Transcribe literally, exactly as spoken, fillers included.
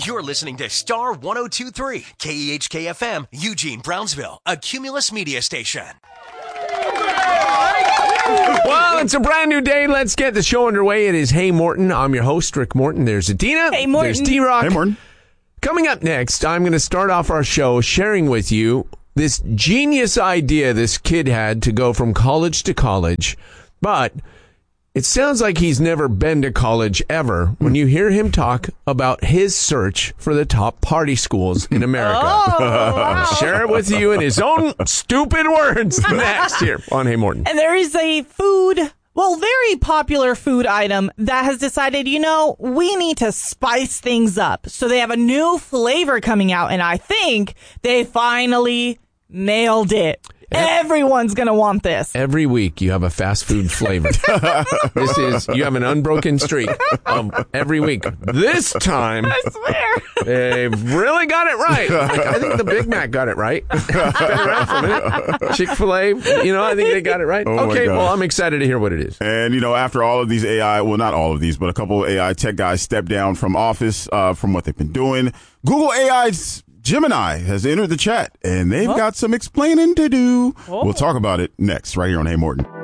You're listening to Star one oh two point three, K E H K F M, Eugene, Brownsville, a Cumulus media station. Well, it's a brand new day. Let's get the show underway. It is Hey Morton. I'm your host, Rick Morton. There's Adina. Hey, Morton. There's D-Rock. Hey, Morton. Coming up next, I'm going to start off our show sharing with you this genius idea this kid had to go from college to college, but it sounds like he's never been to college ever when you hear him talk about his search for the top party schools in America. Oh, wow. Share it with you in his own stupid words next here on Hey Morton. And there is a food, well, very popular food item that has decided, you know, we need to spice things up. So they have a new flavor coming out, and I think they finally nailed it. Everyone's going to want this. Every week you have a fast food flavor. This is, you have an unbroken streak of every week. This time, I swear. they've really got it right. Like, I think the Big Mac got it right. Been around for a minute. Chick-fil-A, you know, I think they got it right. Oh okay, well, I'm excited to hear what it is. And, you know, after all of these A I, well, not all of these, but a couple of A I tech guys stepped down from office uh, from what they've been doing, Google A I's Gemini has entered the chat, and they've huh? got some explaining to do. Oh. We'll talk about it next, right here on Hey Morton.